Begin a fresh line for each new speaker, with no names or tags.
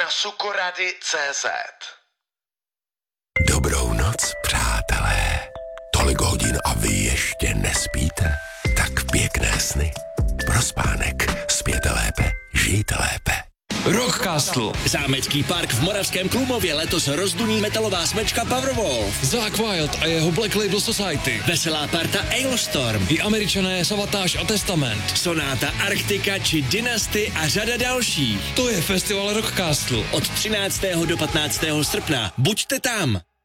na sukorady.cz.
Dobrou noc, přátelé. Tolik hodin a vy ještě nespíte? Tak pěkné sny. Pro spánek spěte lépe, žijte lépe.
Rockcastle.
Zámecký park v Moravském Krumlově letos rozduní metalová smečka Powerwolf.
Zakk Wylde a jeho Black Label Society.
Veselá parta Ailstorm.
I Američané Savatage a Testament.
Sonáta Arktika či Dynasty a řada dalších.
To je festival Rockcastle.
Od 13. do 15. srpna. Buďte tam.